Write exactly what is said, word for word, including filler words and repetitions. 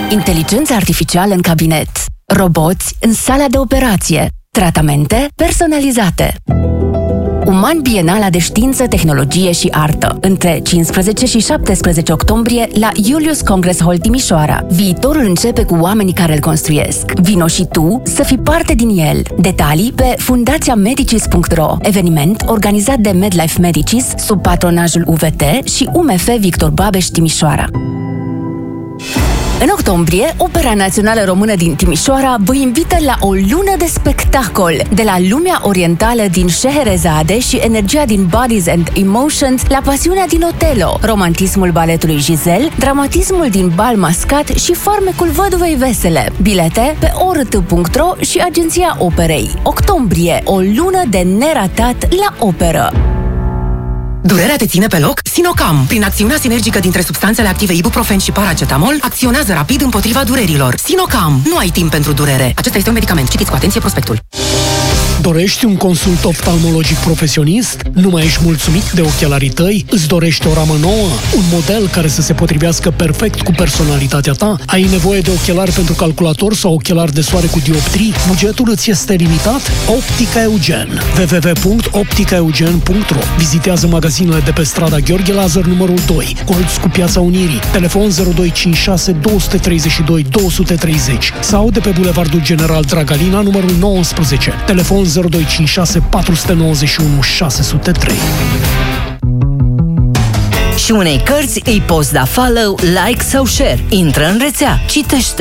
Inteligența artificială în cabinet, roboți în sala de operație, tratamente personalizate. Uman Bienala de Știință, Tehnologie și Artă, între cincisprezece și șaptesprezece octombrie la Julius Congress Hall Timișoara. Viitorul începe cu oamenii care îl construiesc. Vino și tu să fii parte din el. Detalii pe fundația medicis punct ro, eveniment organizat de MedLife Medicis sub patronajul U V T și U M F Victor Babeș Timișoara. În octombrie, Opera Națională Română din Timișoara vă invită la o lună de spectacol. De la lumea orientală din Scheherazade și energia din Bodies and Emotions la pasiunea din Otello, romantismul baletului Giselle, dramatismul din Bal Mascat și farmecul Văduvei Vesele. Bilete pe o r t punct ro și Agenția Operei. Octombrie, o lună de neratat la operă. Durerea te ține pe loc? Sinocam, prin acțiunea sinergică dintre substanțele active ibuprofen și paracetamol, acționează rapid împotriva durerilor. Sinocam, nu ai timp pentru durere. Acesta este un medicament. Citiți cu atenție prospectul. Dorești un consult oftalmologic profesionist? Nu mai ești mulțumit de ochelarii tăi? Îți dorești o ramă nouă? Un model care să se potrivească perfect cu personalitatea ta? Ai nevoie de ochelari pentru calculator sau ochelari de soare cu dioptrii? Bugetul îți este limitat? Optica Eugen. w w w punct optica eugen punct ro. Vizitează magazinele de pe strada Gheorghe Lazar numărul doi, colț cu Piața Unirii, telefon zero doi cinci șase doi trei doi doi trei zero sau de pe Bulevardul General Dragalina numărul nouăsprezece, telefon zero doi cinci șase patru nouă unu șase zero trei. Și unei cărți îi poți da follow, like sau share. Intră în rețea, citește.